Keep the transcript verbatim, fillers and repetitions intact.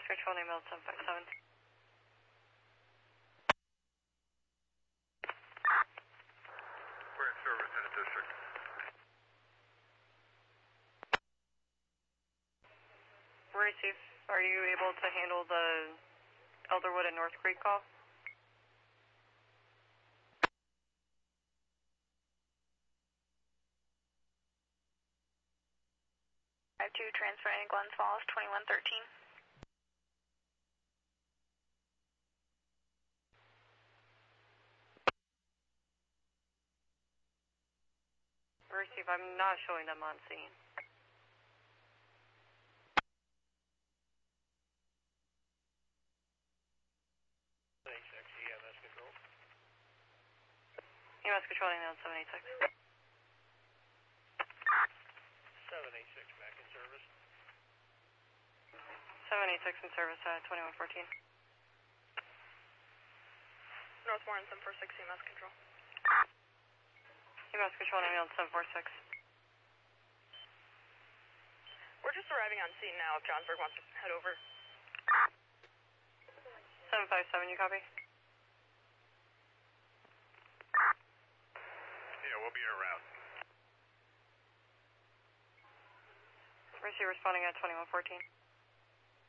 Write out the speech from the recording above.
Control name L seven five seven. We're in service in the district. Receive. Are you able to handle the Elderwood and North Creek call? five two transferring Glens Falls, twenty-one thirteen. Receive. I'm not showing them on scene. seven eighty-six, E M S control. E M S control name L seven eighty-six. seven eighty-six back in service. seven eighty-six in service at twenty-one fourteen. North Warren, seven four six, E M S control. E M S control name L seven four six. We're just arriving on scene now if Johnsburg wants to head over. seven five seven, you copy? Yeah, we'll be around. Receive responding at twenty-one fourteen.